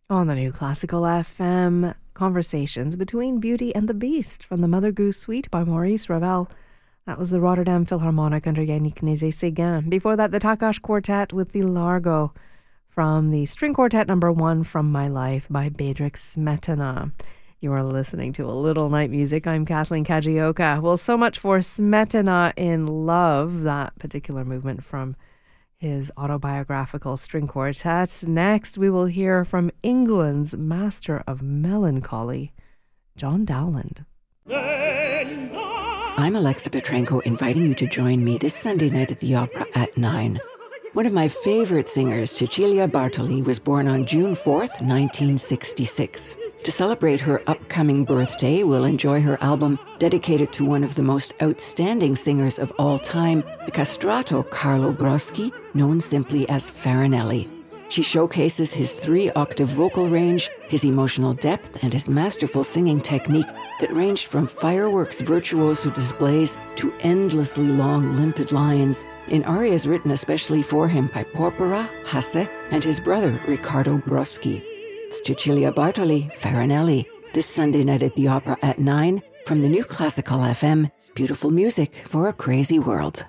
On the New Classical FM, Conversations Between Beauty and the Beast from the Mother Goose Suite by Maurice Ravel. That was the Rotterdam Philharmonic under Yannick Nézet-Séguin. Before that, the Takash Quartet with the Largo from the String Quartet No. 1 From My Life by Bedřich Smetana. You are listening to A Little Night Music. I'm Kathleen Kajioka. Well, so much for Smetana in Love, that particular movement from his autobiographical string quartet. Next, we will hear from England's master of melancholy, John Dowland. I'm Alexa Petrenko, inviting you to join me this Sunday night at the Opera at 9. One of my favorite singers, Cecilia Bartoli, was born on June 4th, 1966. To celebrate her upcoming birthday, we'll enjoy her album dedicated to one of the most outstanding singers of all time, the castrato Carlo Broschi, known simply as Farinelli. She showcases his 3-octave vocal range, his emotional depth, and his masterful singing technique that ranged from fireworks virtuoso displays to endlessly long, limpid lines in arias written especially for him by Porpora, Hasse, and his brother Riccardo Broschi. It's Cecilia Bartoli, Farinelli, this Sunday night at the Opera at 9 from the New Classical FM. Beautiful music for a crazy world.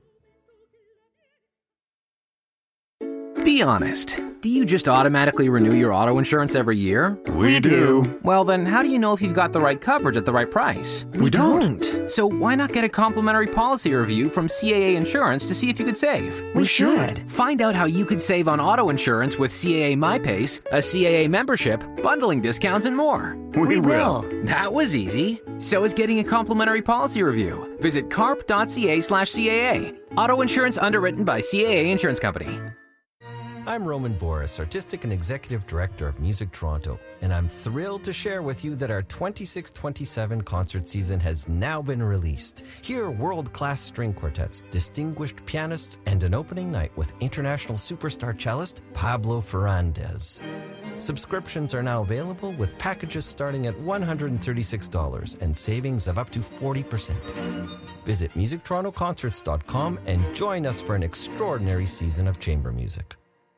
Be honest. Do you just automatically renew your auto insurance every year? We do. Well, then how do you know if you've got the right coverage at the right price? We don't. So why not get a complimentary policy review from CAA Insurance to see if you could save? We should. Find out how you could save on auto insurance with CAA MyPace, a CAA membership, bundling discounts, and more. We will. That was easy. So is getting a complimentary policy review. Visit carp.ca/CAA. Auto insurance underwritten by CAA Insurance Company. I'm Roman Boris, Artistic and Executive Director of Music Toronto, and I'm thrilled to share with you that our 26-27 concert season has now been released. Here are world-class string quartets, distinguished pianists, and an opening night with international superstar cellist Pablo Ferrandez. Subscriptions are now available with packages starting at $136 and savings of up to 40%. Visit musictorontoconcerts.com and join us for an extraordinary season of chamber music.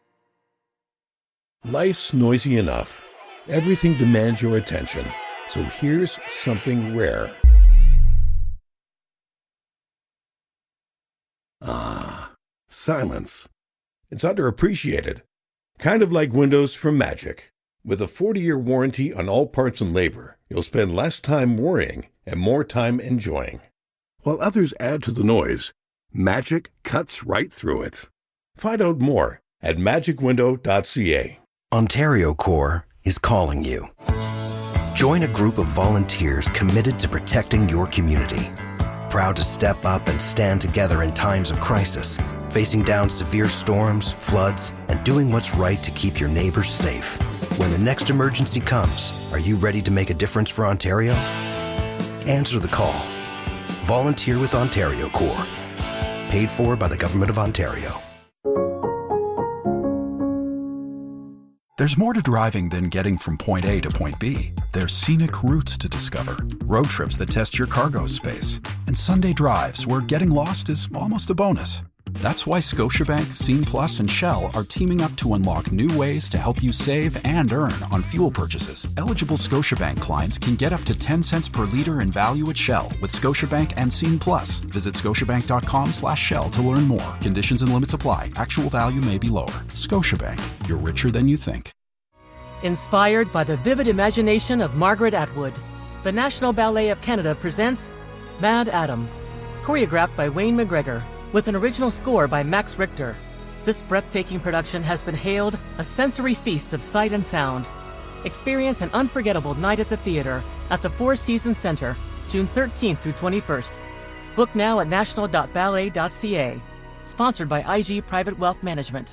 Life's noisy enough. Everything demands your attention. So here's something rare. Ah, silence. It's underappreciated. Kind of like windows from Magic. With a 40-year warranty on all parts and labor, you'll spend less time worrying and more time enjoying. While others add to the noise, Magic cuts right through it. Find out more at magicwindow.ca. Ontario Corps is calling you. Join a group of volunteers committed to protecting your community. Proud to step up and stand together in times of crisis, facing down severe storms, floods, and doing what's right to keep your neighbors safe. When the next emergency comes, are you ready to make a difference for Ontario? Answer the call. Volunteer with Ontario Corps. Paid for by the Government of Ontario. There's more to driving than getting from point A to point B. There's scenic routes to discover, road trips that test your cargo space, and Sunday drives where getting lost is almost a bonus. That's why Scotiabank, Scene Plus, and Shell are teaming up to unlock new ways to help you save and earn on fuel purchases. Eligible Scotiabank clients can get up to 10 cents per liter in value at Shell with Scotiabank and Scene Plus. Visit scotiabank.com/Shell to learn more. Conditions and limits apply. Actual value may be lower. Scotiabank. You're richer than you think. Inspired by the vivid imagination of Margaret Atwood, the National Ballet of Canada presents Mad Adam, choreographed by Wayne McGregor, with an original score by Max Richter. This breathtaking production has been hailed a sensory feast of sight and sound. Experience an unforgettable night at the theater at the Four Seasons Centre, June 13th through 21st. Book now at national.ballet.ca. Sponsored by IG Private Wealth Management.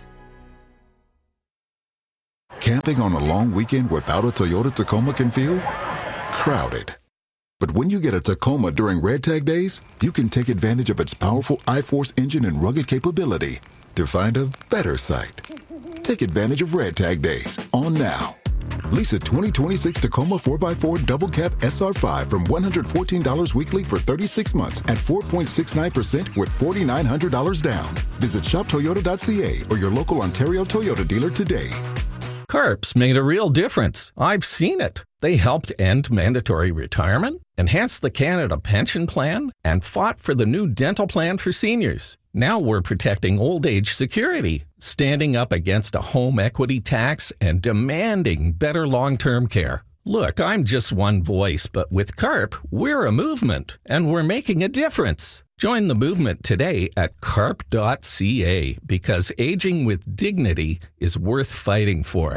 Camping on a long weekend without a Toyota Tacoma can feel crowded. But when you get a Tacoma during Red Tag Days, you can take advantage of its powerful iForce engine and rugged capability to find a better site. Take advantage of Red Tag Days on now. Lease a 2026 Tacoma 4x4 Double Cab SR5 from $114 weekly for 36 months at 4.69% with $4,900 down. Visit shoptoyota.ca or your local Ontario Toyota dealer today. CARP's made a real difference. I've seen it. They helped end mandatory retirement, enhanced the Canada Pension Plan, and fought for the new dental plan for seniors. Now we're protecting old age security, standing up against a home equity tax, and demanding better long-term care. Look, I'm just one voice, but with CARP, we're a movement, and we're making a difference. Join the movement today at carp.ca, because aging with dignity is worth fighting for.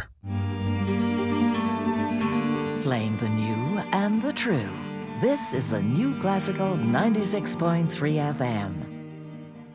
Playing the new and the true. This is the New Classical 96.3 FM.